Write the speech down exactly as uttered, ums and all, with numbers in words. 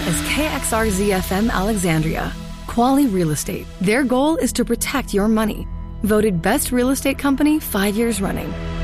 is K X R Z F M Alexandria. Quali Real Estate. Their goal is to protect your money. Voted Best Real Estate Company five years running.